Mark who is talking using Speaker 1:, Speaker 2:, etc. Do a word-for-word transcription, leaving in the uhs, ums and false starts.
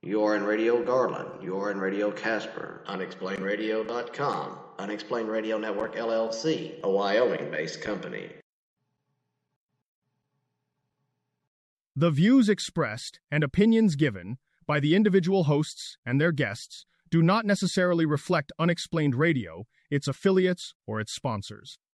Speaker 1: You are in Radio Garland. You are in Radio Casper. Unexplained Radio dot com. Unexplained Radio Network, L L C, a Wyoming-based company.
Speaker 2: The views expressed and opinions given by the individual hosts and their guests do not necessarily reflect Unexplained Radio, its affiliates, or its sponsors.